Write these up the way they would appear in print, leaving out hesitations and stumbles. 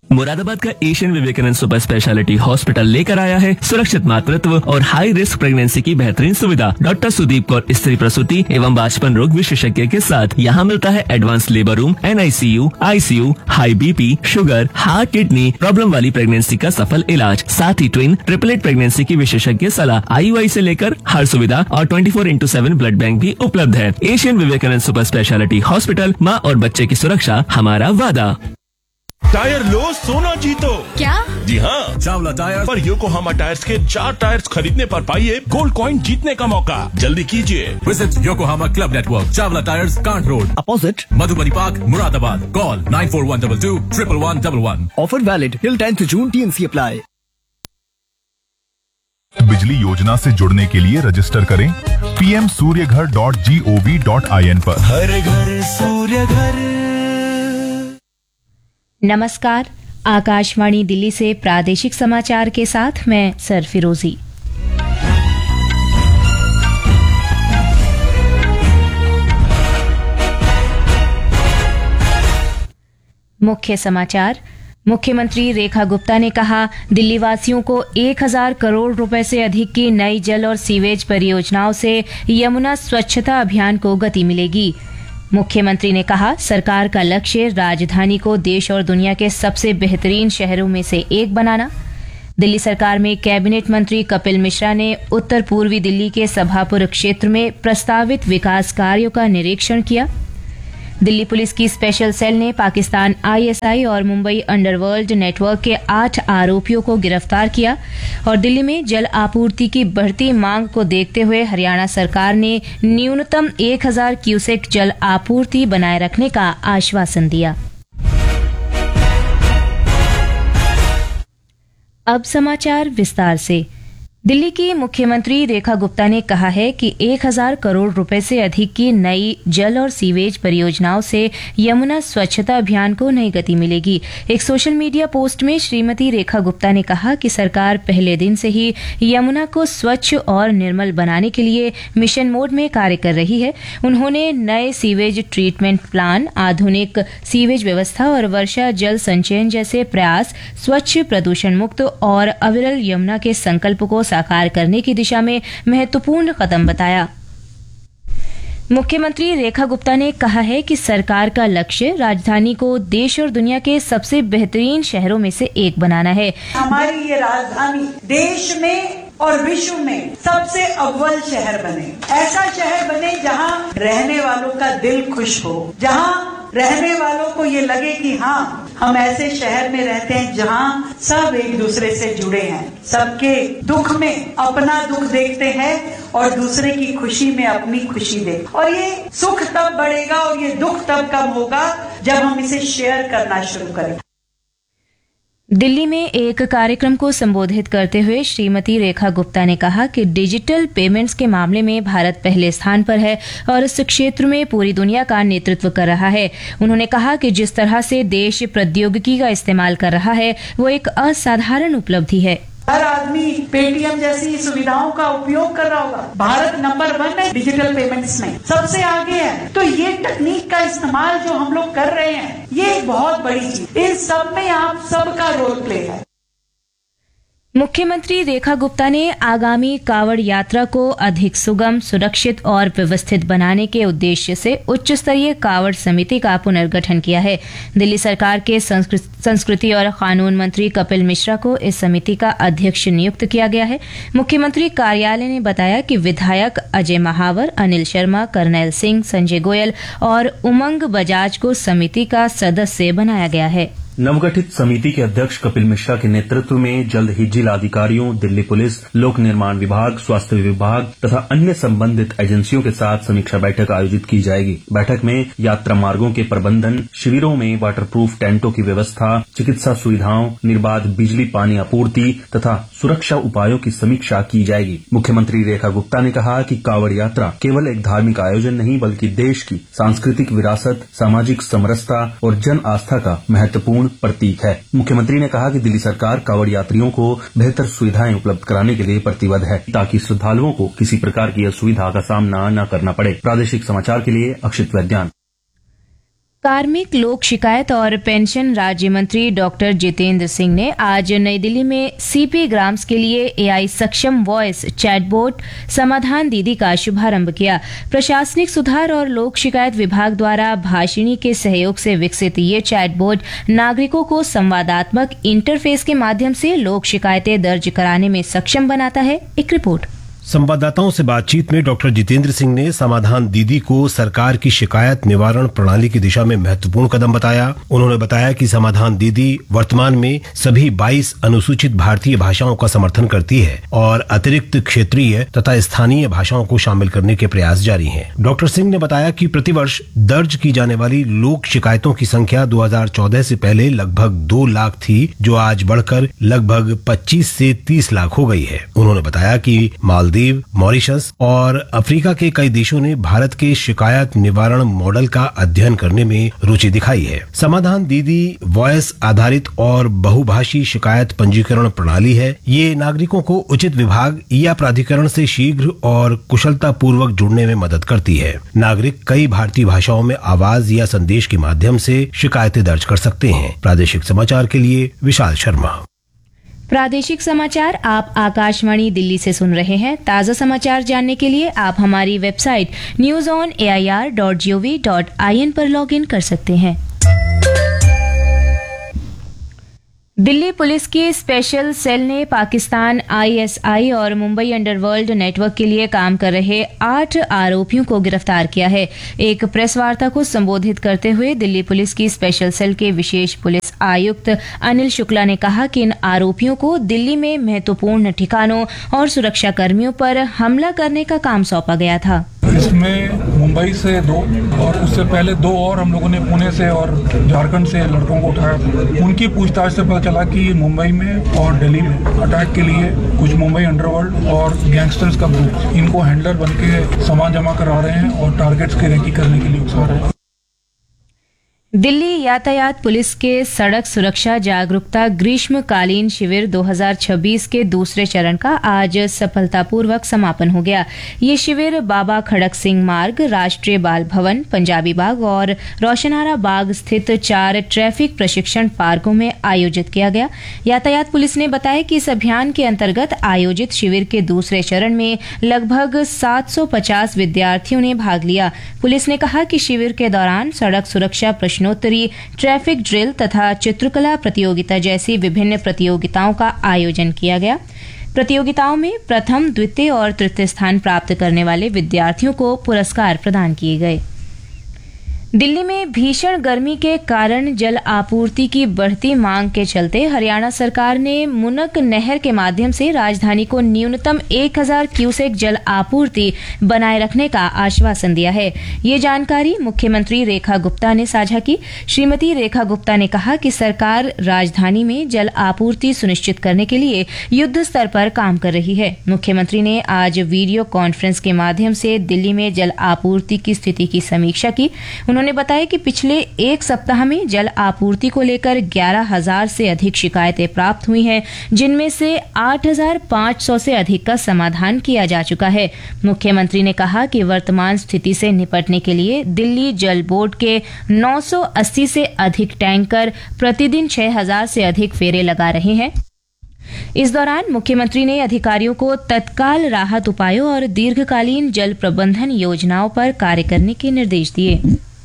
मुरादाबाद का Asian Vivekananda super speciality hospital लेकर आया है सुरक्षित मातृत्व और हाई रिस्क प्रेगनेंसी की बेहतरीन सुविधा। डॉक्टर सुदीप कौर स्त्री प्रसूति एवं बांझपन रोग विशेषज्ञ के साथ यहाँ मिलता है advance labour room, NICU, ICU, high BP, sugar, heart, kidney problem वाली प्रेगनेंसी का सफल इलाज, साथ ही ट्विन, ट्रिपलेट प्रेगनेंसी की विशेषज्ञ सलाह, IUI से लेकर हर सुविधा और 24/7 ब्लड बैंक भी उपलब्ध है। Asian Vivekananda super speciality hospital, माँ और बच्चे की सुरक्षा हमारा वादा। टायर लो सोना जीतो। क्या? जी हाँ, चावला टायर पर योकोहामा टायर्स के 4 टायर्स खरीदने पर पाइए गोल्ड कॉइन जीतने का मौका। जल्दी कीजिए। Visit Yokohama club network, Chawla tyres, can't road, opposite Madhubani park, Moradabad. Call 9412 11111। Offer valid till 10th June, TNC apply. बिजली योजना से जुड़ने के लिए रजिस्टर करें pmsuryaghar.gov.in पर। हर घर सूर्य घर। नमस्कार, आकाशवाणी दिल्ली से प्रादेशिक समाचार के साथ मैं सरफिरोजी। मुख्य समाचार। मुख्यमंत्री रेखा गुप्ता ने कहा, दिल्ली वासियों को 1000 करोड़ रुपए से अधिक की नई जल और सीवेज परियोजनाओं से यमुना स्वच्छता अभियान को गति मिलेगी। मुख्यमंत्री ने कहा, सरकार का लक्ष्य राजधानी को देश और दुनिया के सबसे बेहतरीन शहरों में से एक बनाना। दिल्ली सरकार में कैबिनेट मंत्री कपिल मिश्रा ने उत्तर पूर्वी दिल्ली के सभापुर क्षेत्र में प्रस्तावित विकास कार्यों का निरीक्षण किया। दिल्ली पुलिस की स्पेशल सेल ने पाकिस्तान ISI और मुंबई अंडरवर्ल्ड नेटवर्क के 8 आरोपियों को गिरफ्तार किया। और दिल्ली में जल आपूर्ति की बढ़ती मांग को देखते हुए हरियाणा सरकार ने न्यूनतम 1000 क्यूसेक जल आपूर्ति बनाए रखने का आश्वासन दिया। अब समाचार विस्तार से। दिल्ली की मुख्यमंत्री रेखा गुप्ता ने कहा है कि 1000 करोड़ रुपए से अधिक की नई जल और सीवेज परियोजनाओं से यमुना स्वच्छता अभियान को नई गति मिलेगी। एक सोशल मीडिया पोस्ट में श्रीमती रेखा गुप्ता ने कहा कि सरकार पहले दिन से ही यमुना को स्वच्छ और निर्मल बनाने के लिए मिशन मोड में कार्य कर रही है। उन्होंने नए सीवेज ट्रीटमेंट प्लान, आधुनिक सीवेज व्यवस्था और वर्षा जल संचयन जैसे प्रयास स्वच्छ, प्रदूषण मुक्त और अविरल यमुना के संकल्प को साकार करने की दिशा में महत्वपूर्ण कदम बताया। मुख्यमंत्री रेखा गुप्ता ने कहा है कि सरकार का लक्ष्य राजधानी को देश और दुनिया के सबसे बेहतरीन शहरों में से एक बनाना है। हमारी ये राजधानी देश में और विश्व में सबसे अव्वल शहर बने। ऐसा शहर बने जहां रहने वालों का दिल खुश हो, जहां रहने वालों को ये लगे कि हाँ, हम ऐसे शहर में रहते हैं जहां सब एक दूसरे से जुड़े हैं, सबके दुख में अपना दुख देखते हैं और दूसरे की खुशी में अपनी खुशी देखते। और ये सुख तब बढ़ेगा और ये दुख तब कम होगा जब हम इसे शेयर करना शुरू करें। दिल्ली में एक कार्यक्रम को संबोधित करते हुए श्रीमती रेखा गुप्ता ने कहा कि डिजिटल पेमेंट्स के मामले में भारत पहले स्थान पर है और इस क्षेत्र में पूरी दुनिया का नेतृत्व कर रहा है। उन्होंने कहा कि जिस तरह से देश प्रौद्योगिकी का इस्तेमाल कर रहा है वो एक असाधारण उपलब्धि है। हर आदमी पेटीएम जैसी सुविधाओं का उपयोग कर रहा होगा। भारत नंबर 1 है डिजिटल पेमेंट्स में, सबसे आगे है। तो ये तकनीक का इस्तेमाल जो हम लोग कर रहे हैं, ये एक बहुत बड़ी चीज। इस सब में आप सबका रोल प्ले है। मुख्यमंत्री रेखा गुप्ता ने आगामी कावड़ यात्रा को अधिक सुगम, सुरक्षित और व्यवस्थित बनाने के उद्देश्य से उच्च स्तरीय कावड़ समिति का पुनर्गठन किया है। दिल्ली सरकार के संस्कृति और कानून मंत्री कपिल मिश्रा को इस समिति का अध्यक्ष नियुक्त किया गया है। मुख्यमंत्री कार्यालय ने बताया कि विधायक अजय महावर, अनिल शर्मा, करनैल सिंह, संजय गोयल और उमंग बजाज को समिति का सदस्य बनाया गया है। नवगठित समिति के अध्यक्ष कपिल मिश्रा के नेतृत्व में जल्द ही जिला अधिकारियों, दिल्ली पुलिस, लोक निर्माण विभाग, स्वास्थ्य विभाग तथा अन्य संबंधित एजेंसियों के साथ समीक्षा बैठक आयोजित की जाएगी। बैठक में यात्रा मार्गों के प्रबंधन, शिविरों में वाटरप्रूफ टेंटों की व्यवस्था, चिकित्सा सुविधाओं, निर्बाध बिजली पानी आपूर्ति तथा सुरक्षा उपायों की समीक्षा की जाएगी। मुख्यमंत्री रेखा गुप्ता ने कहा कि कावड़ यात्रा केवल एक धार्मिक आयोजन नहीं बल्कि देश की सांस्कृतिक विरासत, सामाजिक समरसता और जन आस्था का महत्वपूर्ण प्रतीक है। मुख्यमंत्री ने कहा कि दिल्ली सरकार कावड़ यात्रियों को बेहतर सुविधाएं उपलब्ध कराने के लिए प्रतिबद्ध है ताकि श्रद्धालुओं को किसी प्रकार की असुविधा का सामना न करना पड़े। प्रादेशिक समाचार के लिए अक्षित वैद्यान। कार्मिक लोक शिकायत और पेंशन राज्य मंत्री डॉक्टर जितेंद्र सिंह ने आज नई दिल्ली में सीपी ग्राम्स के लिए एआई सक्षम वॉइस चैटबोट समाधान दीदी का शुभारंभ किया। प्रशासनिक सुधार और लोक शिकायत विभाग द्वारा भाषिणी के सहयोग से विकसित ये चैटबोट नागरिकों को संवादात्मक इंटरफेस के माध्यम से लोक शिकायतें दर्ज कराने में सक्षम बनाता है। एक रिपोर्ट। संवाददाताओं से बातचीत में डॉक्टर जितेंद्र सिंह ने समाधान दीदी को सरकार की शिकायत निवारण प्रणाली की दिशा में महत्वपूर्ण कदम बताया। उन्होंने बताया कि समाधान दीदी वर्तमान में सभी 22 अनुसूचित भारतीय भाषाओं का समर्थन करती है और अतिरिक्त क्षेत्रीय तथा स्थानीय भाषाओं को शामिल करने के प्रयास जारी हैं। डॉक्टर सिंह ने बताया कि प्रतिवर्ष दर्ज की जाने वाली लोक शिकायतों की संख्या 2014 से पहले लगभग 2 लाख थी, जो आज बढ़कर लगभग 25 से 30 लाख हो गई है। उन्होंने बताया कि मालदीव, मॉरिशस और अफ्रीका के कई देशों ने भारत के शिकायत निवारण मॉडल का अध्ययन करने में रुचि दिखाई है। समाधान दीदी वॉइस आधारित और बहुभाषी शिकायत पंजीकरण प्रणाली है। ये नागरिकों को उचित विभाग या प्राधिकरण से शीघ्र और कुशलता पूर्वक जुड़ने में मदद करती है। नागरिक कई भारतीय भाषाओं में आवाज या संदेश के माध्यम से शिकायतें दर्ज कर सकते हैं। प्रादेशिक समाचार के लिए विशाल शर्मा। प्रादेशिक समाचार आप आकाशवाणी दिल्ली से सुन रहे हैं। ताज़ा समाचार जानने के लिए आप हमारी वेबसाइट news.on.air.gov.in पर लॉगिन कर सकते हैं। दिल्ली पुलिस की स्पेशल सेल ने पाकिस्तान आईएसआई और मुंबई अंडरवर्ल्ड नेटवर्क के लिए काम कर रहे 8 आरोपियों को गिरफ्तार किया है। एक प्रेस वार्ता को संबोधित करते हुए दिल्ली पुलिस की स्पेशल सेल के विशेष पुलिस आयुक्त अनिल शुक्ला ने कहा कि इन आरोपियों को दिल्ली में महत्वपूर्ण ठिकानों और सुरक्षा कर्मियों पर हमला करने का काम सौंपा गया था। इसमें मुंबई से 2 और उससे पहले 2 और हम लोगों ने पुणे से और झारखंड से लड़कों को उठाया। उनकी पूछताछ से पता चला कि मुंबई में और दिल्ली में अटैक के लिए कुछ मुंबई अंडरवर्ल्ड और गैंगस्टर्स का ग्रुप इनको हैंडलर बन के सामान जमा करा रहे हैं और टारगेट्स की रेकी करने के लिए उकसा रहे हैं। दिल्ली यातायात पुलिस के सड़क सुरक्षा जागरूकता ग्रीष्मकालीन शिविर 2026 के दूसरे चरण का आज सफलतापूर्वक समापन हो गया। ये शिविर बाबा खड़क सिंह मार्ग, राष्ट्रीय बाल भवन, पंजाबी बाग और रोशनारा बाग स्थित 4 ट्रैफिक प्रशिक्षण पार्कों में आयोजित किया गया। यातायात पुलिस ने बताया कि इस अभियान के अंतर्गत आयोजित शिविर के दूसरे चरण में लगभग 750 विद्यार्थियों ने भाग लिया। पुलिस ने कहा कि शिविर के दौरान सड़क सुरक्षा प्रश्नोत्तरी, ट्रैफिक ड्रिल तथा चित्रकला प्रतियोगिता जैसी विभिन्न प्रतियोगिताओं का आयोजन किया गया। प्रतियोगिताओं में प्रथम, द्वितीय और तृतीय स्थान प्राप्त करने वाले विद्यार्थियों को पुरस्कार प्रदान किए गए। दिल्ली में भीषण गर्मी के कारण जल आपूर्ति की बढ़ती मांग के चलते हरियाणा सरकार ने मुनक नहर के माध्यम से राजधानी को न्यूनतम 1000 क्यूसेक जल आपूर्ति बनाए रखने का आश्वासन दिया है। ये जानकारी मुख्यमंत्री रेखा गुप्ता ने साझा की। श्रीमती रेखा गुप्ता ने कहा कि सरकार राजधानी में जल आपूर्ति सुनिश्चित करने के लिए युद्ध स्तर पर काम कर रही है। मुख्यमंत्री ने आज वीडियो कॉन्फ्रेंस के माध्यम से दिल्ली में जल आपूर्ति की स्थिति की समीक्षा की। उन्होंने बताया कि पिछले 1 सप्ताह में जल आपूर्ति को लेकर 11,000 से अधिक शिकायतें प्राप्त हुई हैं, जिनमें से 8,500 से अधिक का समाधान किया जा चुका है। मुख्यमंत्री ने कहा कि वर्तमान स्थिति से निपटने के लिए दिल्ली जल बोर्ड के 980 से अधिक टैंकर प्रतिदिन 6,000 से अधिक फेरे लगा रहे हैं। इस दौरान मुख्यमंत्री ने अधिकारियों को तत्काल राहत उपायों और दीर्घकालीन जल प्रबंधन योजनाओं पर कार्य करने के निर्देश दिए।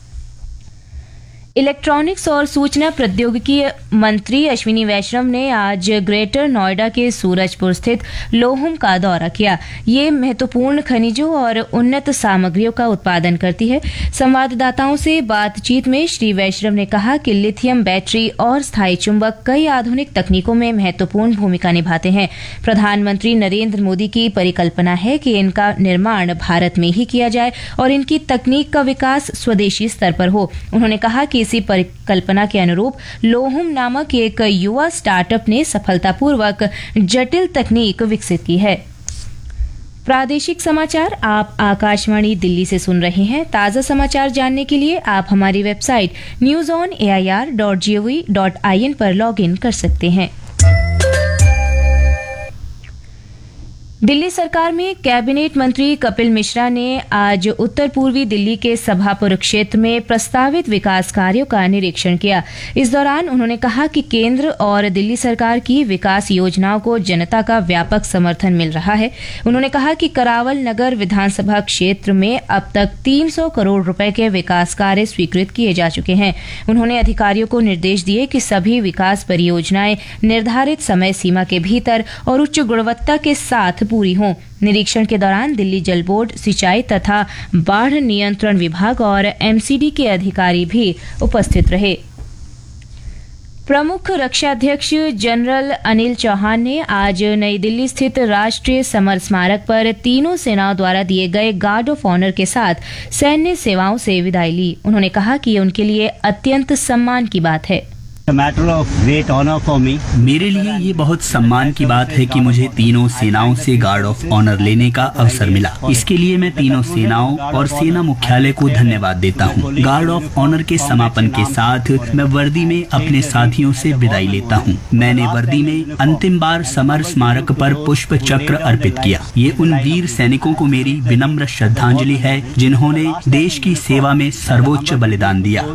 इलेक्ट्रॉनिक्स और सूचना प्रौद्योगिकी मंत्री अश्विनी वैष्णव ने आज ग्रेटर नोएडा के सूरजपुर स्थित लोहुम का दौरा किया। ये महत्वपूर्ण खनिजों और उन्नत सामग्रियों का उत्पादन करती है। संवाददाताओं से बातचीत में श्री वैष्णव ने कहा कि लिथियम बैटरी और स्थायी चुंबक कई आधुनिक तकनीकों में महत्वपूर्ण भूमिका निभाते हैं। प्रधानमंत्री नरेंद्र मोदी की परिकल्पना है कि इनका निर्माण भारत में ही किया जाए और इनकी तकनीक का विकास स्वदेशी स्तर पर हो। उन्होंने कहा कि इसी परिकल्पना के अनुरूप लोहुम नामक एक युवा स्टार्टअप ने सफलतापूर्वक जटिल तकनीक विकसित की है। प्रादेशिक समाचार आप आकाशवाणी दिल्ली से सुन रहे हैं। ताज़ा समाचार जानने के लिए आप हमारी वेबसाइट news.on.air.gov.in पर लॉगिन कर सकते हैं। दिल्ली सरकार में कैबिनेट मंत्री कपिल मिश्रा ने आज उत्तर पूर्वी दिल्ली के सभापुर क्षेत्र में प्रस्तावित विकास कार्यों का निरीक्षण किया। इस दौरान उन्होंने कहा कि केंद्र और दिल्ली सरकार की विकास योजनाओं को जनता का व्यापक समर्थन मिल रहा है। उन्होंने कहा कि करावल नगर विधानसभा क्षेत्र में अब तक 300 करोड़ रुपए के विकास कार्य स्वीकृत किए जा चुके हैं। उन्होंने अधिकारियों को निर्देश दिए कि सभी विकास परियोजनाएं निर्धारित समय सीमा के भीतर और उच्च गुणवत्ता के साथ पूरी हों। निरीक्षण के दौरान दिल्ली जल बोर्ड, सिंचाई तथा बाढ़ नियंत्रण विभाग और एमसीडी के अधिकारी भी उपस्थित रहे। प्रमुख रक्षा अध्यक्ष जनरल अनिल चौहान ने आज नई दिल्ली स्थित राष्ट्रीय समर स्मारक पर तीनों सेनाओं द्वारा दिए गए गार्ड ऑफ ऑनर के साथ सैन्य सेवाओं से विदाई ली। उन्होंने कहा कि ये उनके लिए अत्यंत सम्मान की बात है। मेरे लिए ये बहुत सम्मान की बात है कि मुझे तीनों सेनाओं से गार्ड ऑफ ऑनर लेने का अवसर मिला। इसके लिए मैं तीनों सेनाओं और सेना मुख्यालय को धन्यवाद देता हूँ। गार्ड ऑफ ऑनर के समापन के साथ मैं वर्दी में अपने साथियों से विदाई लेता हूँ। मैंने वर्दी में अंतिम बार समर स्मारक पर पुष्प चक्र अर्पित किया। ये उन वीर सैनिकों को मेरी विनम्र श्रद्धांजलि है जिन्होंने देश की सेवा में सर्वोच्च बलिदान दिया।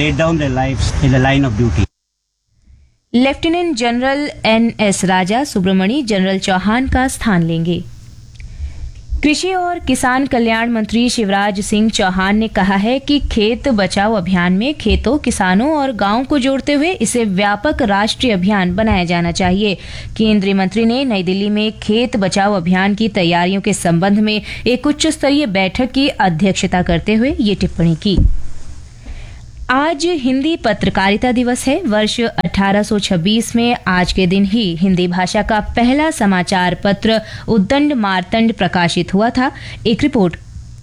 लेफ्टिनेंट जनरल एनएस राजा सुब्रमणी जनरल चौहान का स्थान लेंगे। कृषि और किसान कल्याण मंत्री शिवराज सिंह चौहान ने कहा है कि खेत बचाओ अभियान में खेतों, किसानों और गांवों को जोड़ते हुए इसे व्यापक राष्ट्रीय अभियान बनाया जाना चाहिए। केंद्रीय मंत्री ने नई दिल्ली में खेत बचाओ अभियान की तैयारियों के संबंध में एक उच्च स्तरीय बैठक की अध्यक्षता करते हुए ये टिप्पणी की। आज हिंदी पत्रकारिता दिवस है। वर्ष 1826 में आज के दिन ही हिंदी भाषा का पहला समाचार पत्र उद्दंड मार्तंड प्रकाशित हुआ था। एक रिपोर्ट।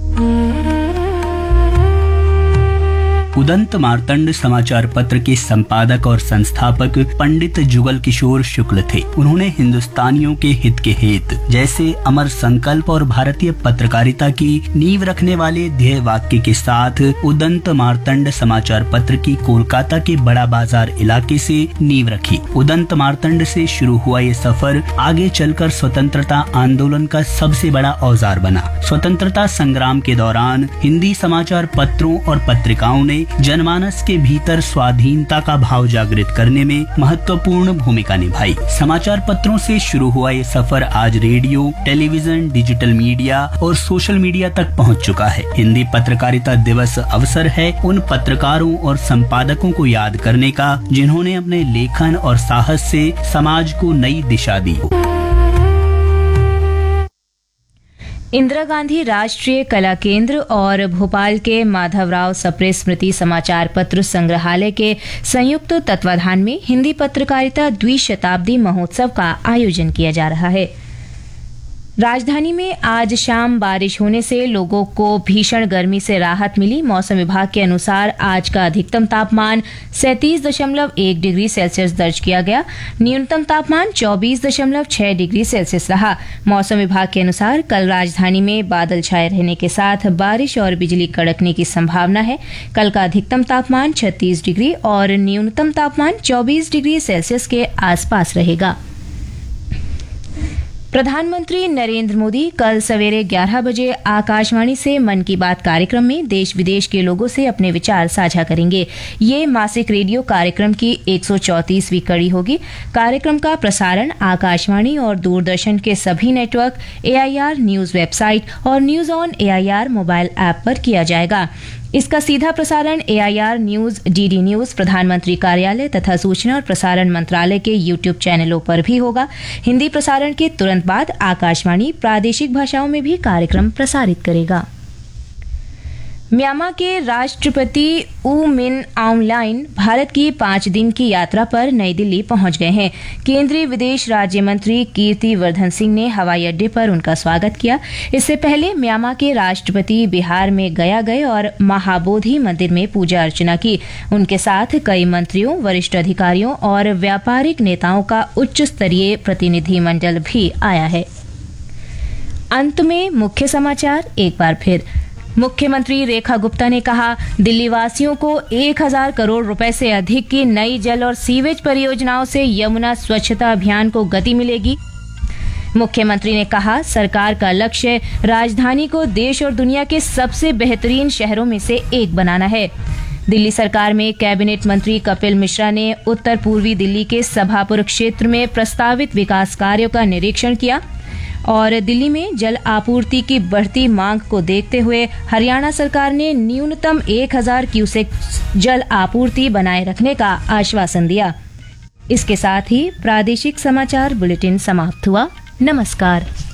उदंत मार्तंड समाचार पत्र के संपादक और संस्थापक पंडित जुगल किशोर शुक्ल थे। उन्होंने हिंदुस्तानियों के हित के हेत जैसे अमर संकल्प और भारतीय पत्रकारिता की नींव रखने वाले ध्येय वाक्य के साथ उदंत मार्तंड समाचार पत्र की कोलकाता के बड़ा बाजार इलाके से नींव रखी। उदंत मार्तंड से शुरू हुआ ये सफर आगे चलकर स्वतंत्रता आंदोलन का सबसे बड़ा औजार बना। स्वतंत्रता संग्राम के दौरान हिंदी समाचार पत्रों और पत्रिकाओं ने जनमानस के भीतर स्वाधीनता का भाव जागृत करने में महत्वपूर्ण भूमिका निभाई। समाचार पत्रों से शुरू हुआ ये सफर आज रेडियो, टेलीविजन, डिजिटल मीडिया और सोशल मीडिया तक पहुंच चुका है। हिंदी पत्रकारिता दिवस अवसर है उन पत्रकारों और संपादकों को याद करने का जिन्होंने अपने लेखन और साहस से समाज को नई दिशा दी। इंदिरा गांधी राष्ट्रीय कला केंद्र और भोपाल के माधवराव सप्रे स्मृति समाचार पत्र संग्रहालय के संयुक्त तत्वाधान में हिंदी पत्रकारिता द्विशताब्दी महोत्सव का आयोजन किया जा रहा है। राजधानी में आज शाम बारिश होने से लोगों को भीषण गर्मी से राहत मिली। मौसम विभाग के अनुसार आज का अधिकतम तापमान 37.1 डिग्री सेल्सियस दर्ज किया गया। न्यूनतम तापमान 24.6 डिग्री सेल्सियस रहा। मौसम विभाग के अनुसार कल राजधानी में बादल छाए रहने के साथ बारिश और बिजली कड़कने की संभावना है। कल का अधिकतम तापमान 36 डिग्री और न्यूनतम तापमान 24 डिग्री सेल्सियस के आसपास रहेगा। प्रधानमंत्री नरेंद्र मोदी कल सवेरे 11 बजे आकाशवाणी से मन की बात कार्यक्रम में देश विदेश के लोगों से अपने विचार साझा करेंगे। ये मासिक रेडियो कार्यक्रम की 134वीं कड़ी होगी। कार्यक्रम का प्रसारण आकाशवाणी और दूरदर्शन के सभी नेटवर्क, AIR न्यूज वेबसाइट और news on AIR mobile app पर किया जाएगा। इसका सीधा प्रसारण AIR न्यूज, DD न्यूज, प्रधानमंत्री कार्यालय तथा सूचना और प्रसारण मंत्रालय के YouTube चैनलों पर भी होगा। हिंदी प्रसारण के तुरंत बाद आकाशवाणी प्रादेशिक भाषाओं में भी कार्यक्रम प्रसारित करेगा। म्यांमार के राष्ट्रपति ऊ मिन आउंग लाइन भारत की 5 दिन की यात्रा पर नई दिल्ली पहुंच गए हैं। केंद्रीय विदेश राज्य मंत्री कीर्ति वर्धन सिंह ने हवाई अड्डे पर उनका स्वागत किया। इससे पहले म्यांमार के राष्ट्रपति बिहार में गया गए और महाबोधि मंदिर में पूजा अर्चना की। उनके साथ कई मंत्रियों, वरिष्ठ अधिकारियों और व्यापारिक नेताओं का उच्च स्तरीय प्रतिनिधिमंडल भी आया है। अंत में मुख्य समाचार एक बार फिर। मुख्यमंत्री रेखा गुप्ता ने कहा, दिल्ली वासियों को 1000 करोड़ रुपए से अधिक की नई जल और सीवेज परियोजनाओं से यमुना स्वच्छता अभियान को गति मिलेगी। मुख्यमंत्री ने कहा, सरकार का लक्ष्य राजधानी को देश और दुनिया के सबसे बेहतरीन शहरों में से एक बनाना है। दिल्ली सरकार में कैबिनेट मंत्री कपिल मिश्रा ने उत्तर पूर्वी दिल्ली के सभापुर क्षेत्र में प्रस्तावित विकास कार्यों का निरीक्षण किया और दिल्ली में जल आपूर्ति की बढ़ती मांग को देखते हुए हरियाणा सरकार ने न्यूनतम 1000 क्यूसेक जल आपूर्ति बनाए रखने का आश्वासन दिया। इसके साथ ही प्रादेशिक समाचार बुलेटिन समाप्त हुआ। नमस्कार।